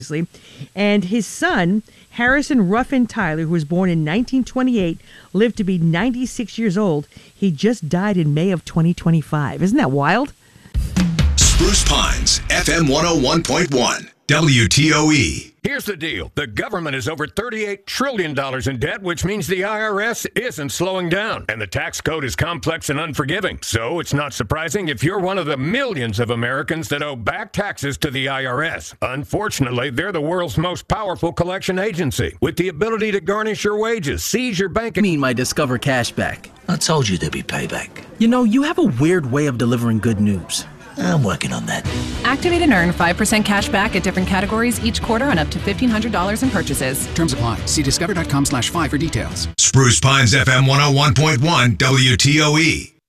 And his son, Harrison Ruffin Tyler, who was born in 1928, lived to be 96 years old. He just died in May of 2025. Isn't that wild? Spruce Pines, FM 101.1, WTOE. Here's the deal. The government is over $38 trillion in debt, which means the IRS isn't slowing down. And the tax code is complex and unforgiving. So it's not surprising if you're one of the millions of Americans that owe back taxes to the IRS. Unfortunately, they're the world's most powerful collection agency, with the ability to garnish your wages, seize your bank. I mean my Discover Cashback. I told you there'd be payback. You know, you have a weird way of delivering good news. I'm working on that. Activate and earn 5% cash back at different categories each quarter on up to $1,500 in purchases. Terms apply. See discover.com/5 for details. Spruce Pines, FM 101.1, WTOE.